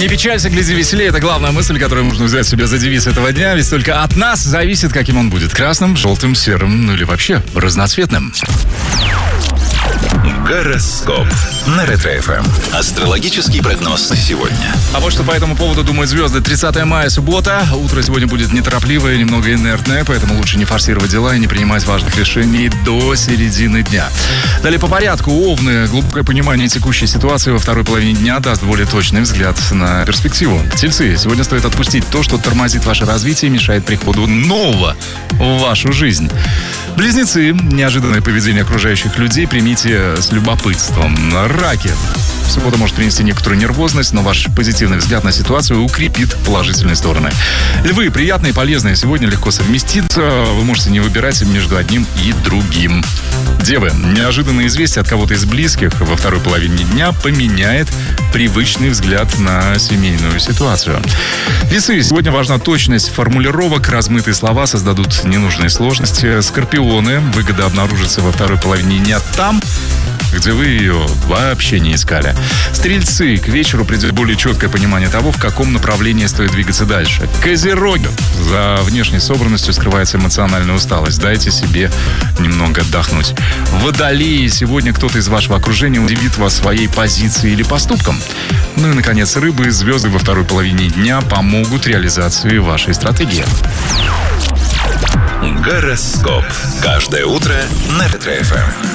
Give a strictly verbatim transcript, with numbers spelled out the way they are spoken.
Не печалься, гляди веселее. Это главная мысль, которую нужно взять себе за девиз этого дня. Ведь только от нас зависит, каким он будет. Красным, желтым, серым, ну или вообще разноцветным. Гороскоп на Ретро-эф эм. Астрологический прогноз на сегодня. А вот что по этому поводу думают звезды. тридцатое мая, суббота. Утро сегодня будет неторопливое, немного инертное, поэтому лучше не форсировать дела и не принимать важных решений до середины дня. Далее по порядку. Овны. Глубокое понимание текущей ситуации во второй половине дня даст более точный взгляд на перспективу. Тельцы. Сегодня стоит отпустить то, что тормозит ваше развитие и мешает приходу нового в вашу жизнь. Близнецы. Неожиданное поведение окружающих людей примите с любопытством. Раки. В субботу может принести некоторую нервозность, но ваш позитивный взгляд на ситуацию укрепит положительные стороны. Львы. Приятное и полезное сегодня легко совместиться. Вы можете не выбирать между одним и другим. Девы. Неожиданное известие от кого-то из близких во второй половине дня поменяет привычный взгляд на семейную ситуацию. Весы. Сегодня важна точность формулировок. Размытые слова создадут ненужные сложности. Скорпионы. Выгода обнаружится во второй половине дня там, где вы ее вообще не искали. Стрельцы. К вечеру придет более четкое понимание того, в каком направлении стоит двигаться дальше. Козероги. За внешней собранностью скрывается эмоциональная усталость. Дайте себе немного отдохнуть. Водолеи. Сегодня кто-то из вашего окружения удивит вас своей позицией или поступком. Ну и, наконец, рыбы. Звезды во второй половине дня помогут реализации вашей стратегии. Гороскоп. Каждое утро на Ретро-эф эм.